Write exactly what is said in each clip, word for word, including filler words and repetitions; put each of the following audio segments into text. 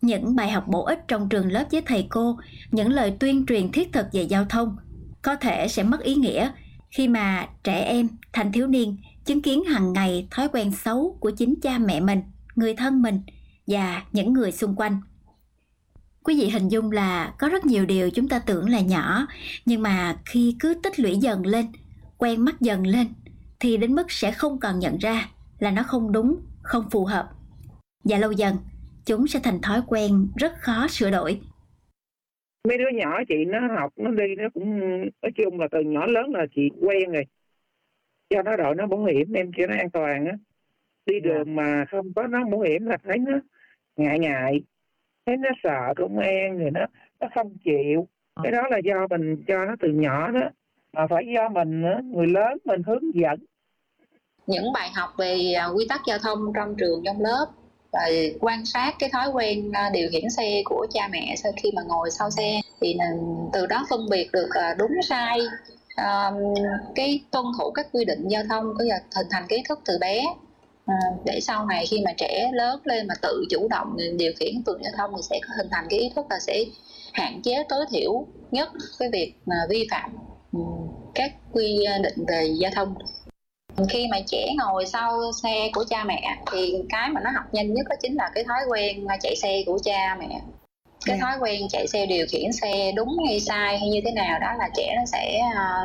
những bài học bổ ích trong trường lớp với thầy cô, những lời tuyên truyền thiết thực về giao thông có thể sẽ mất ý nghĩa khi mà trẻ em, thanh thiếu niên chứng kiến hàng ngày thói quen xấu của chính cha mẹ mình, người thân mình và những người xung quanh. Quý vị hình dung là có rất nhiều điều chúng ta tưởng là nhỏ, nhưng mà khi cứ tích lũy dần lên, quen mắt dần lên, thì đến mức sẽ không còn nhận ra là nó không đúng, không phù hợp. Và lâu dần, chúng sẽ thành thói quen rất khó sửa đổi. Mấy đứa nhỏ chị nó học, nó đi, nó cũng nói chung là từ nhỏ lớn là chị quen rồi. Cho nó đội nó bảo hiểm em cho nó an toàn á. Đi đường mà không có nó bảo hiểm là thấy nó ngại ngại, thấy nó sợ công an rồi nó nó không chịu. Cái đó là do mình cho nó từ nhỏ đó, mà phải do mình nữa, người lớn mình hướng dẫn. Những bài học về quy tắc giao thông trong trường, trong lớp, và quan sát cái thói quen điều khiển xe của cha mẹ sau khi mà ngồi sau xe, thì từ đó phân biệt được đúng sai, cái tuân thủ các quy định giao thông, có hình thành cái ý thức từ bé, để sau này khi mà trẻ lớn lên mà tự chủ động điều khiển phương tiện giao thông thì sẽ hình thành cái ý thức là sẽ hạn chế tối thiểu nhất cái việc mà vi phạm các quy định về giao thông. Khi mà trẻ ngồi sau xe của cha mẹ thì cái mà nó học nhanh nhất đó chính là cái thói quen chạy xe của cha mẹ. Cái thói quen chạy xe, điều khiển xe đúng hay sai hay như thế nào đó là trẻ nó sẽ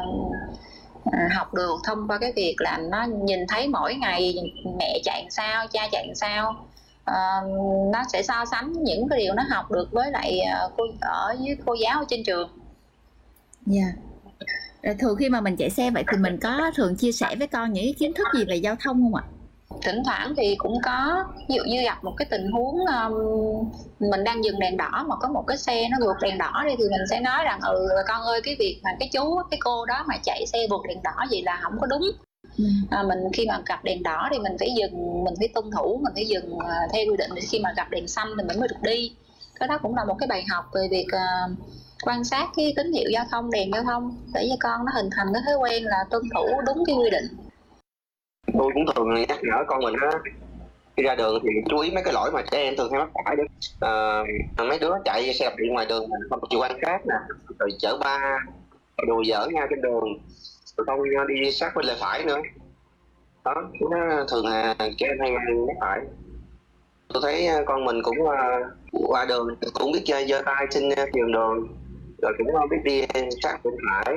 uh, học được thông qua cái việc là nó nhìn thấy mỗi ngày mẹ chạy làm sao, cha chạy làm sao. Uh, nó sẽ so sánh những cái điều nó học được với lại uh, cô ở với cô giáo ở trên trường. Dạ. Yeah. Thường khi mà mình chạy xe vậy thì mình có thường chia sẻ với con những kiến thức gì về giao thông không ạ? Thỉnh thoảng thì cũng có, ví dụ như gặp một cái tình huống um, mình đang dừng đèn đỏ mà có một cái xe nó vượt đèn đỏ đi, thì mình sẽ nói rằng ừ con ơi, cái việc mà cái chú, cái cô đó mà chạy xe vượt đèn đỏ vậy là không có đúng. Ừ. À, mình khi mà gặp đèn đỏ thì mình phải dừng, mình phải tuân thủ, mình phải dừng uh, theo quy định, để khi mà gặp đèn xanh thì mình mới được đi. Cái đó cũng là một cái bài học về việc uh, quan sát cái tín hiệu giao thông, đèn giao thông, để cho con nó hình thành cái thói quen là tuân thủ đúng cái quy định. Tôi cũng thường nhắc nhở con mình á, khi ra đường thì chú ý mấy cái lỗi mà trẻ em thường hay mắc phải đó. À, mấy đứa chạy xe đạp điện ngoài đường không chịu quan sát nè, rồi chở ba, đùa giỡn nhau trên đường, rồi không đi sát bên lề phải nữa. Đó, nó thường là trẻ em hay mắc phải. Tôi thấy con mình cũng uh, qua đường cũng biết giơ giơ tay trên nhường đường, rồi cũng không biết đi sát bên phải.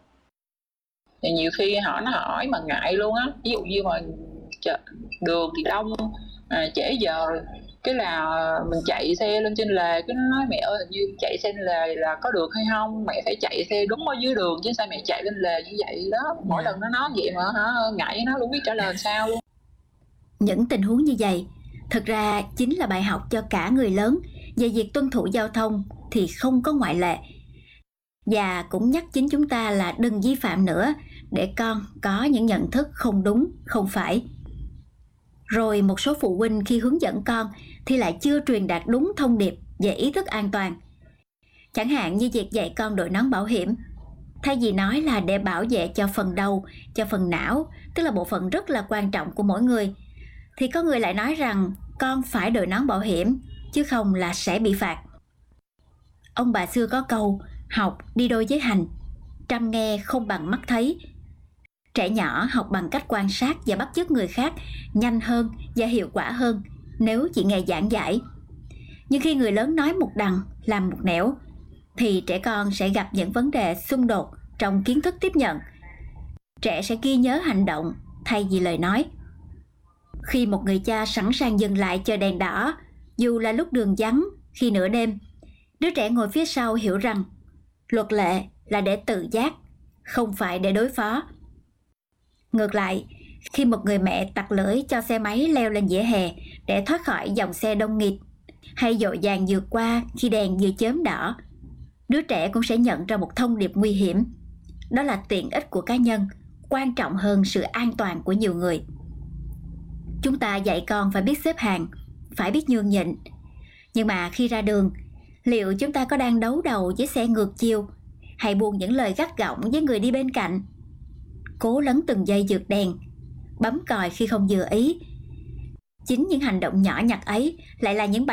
Thì nhiều khi họ nó hỏi mà ngại luôn á, ví dụ như mà đường thì đông, à, trễ giờ, cái là mình chạy xe lên trên lề, cái nó nói mẹ ơi, hình như chạy xe lên lề là có được hay không, mẹ phải chạy xe đúng ở dưới đường chứ sao mẹ chạy lên lề như vậy đó. Mỗi lần nó nói vậy mà hả, ngại nó luôn biết trả lời sao luôn. Những tình huống như vậy thực ra chính là bài học cho cả người lớn về việc tuân thủ giao thông thì không có ngoại lệ. Và cũng nhắc chính chúng ta là đừng vi phạm nữa, để con có những nhận thức không đúng, không phải. Rồi một số phụ huynh khi hướng dẫn con thì lại chưa truyền đạt đúng thông điệp về ý thức an toàn. Chẳng hạn như việc dạy con đội nón bảo hiểm, thay vì nói là để bảo vệ cho phần đầu, cho phần não, tức là bộ phận rất là quan trọng của mỗi người, thì có người lại nói rằng con phải đội nón bảo hiểm, chứ không là sẽ bị phạt. Ông bà xưa có câu, học đi đôi với hành, trăm nghe không bằng mắt thấy. Trẻ nhỏ học bằng cách quan sát và bắt chước người khác nhanh hơn và hiệu quả hơn nếu chỉ nghe giảng giải. Nhưng khi người lớn nói một đằng, làm một nẻo, thì trẻ con sẽ gặp những vấn đề xung đột trong kiến thức tiếp nhận. Trẻ sẽ ghi nhớ hành động thay vì lời nói. Khi một người cha sẵn sàng dừng lại chờ đèn đỏ, dù là lúc đường vắng, khi nửa đêm, đứa trẻ ngồi phía sau hiểu rằng luật lệ là để tự giác, không phải để đối phó. Ngược lại, khi một người mẹ tặc lưỡi cho xe máy leo lên vỉa hè để thoát khỏi dòng xe đông nghịt, hay dội vàng vượt qua khi đèn vừa chớm đỏ, đứa trẻ cũng sẽ nhận ra một thông điệp nguy hiểm. Đó là tiện ích của cá nhân quan trọng hơn sự an toàn của nhiều người. Chúng ta dạy con phải biết xếp hàng, phải biết nhường nhịn. Nhưng mà khi ra đường, liệu chúng ta có đang đấu đầu với xe ngược chiều, hay buông những lời gắt gỏng với người đi bên cạnh? Cố lấn từng giây vượt đèn, bấm còi khi không vừa ý. Chính những hành động nhỏ nhặt ấy lại là những bài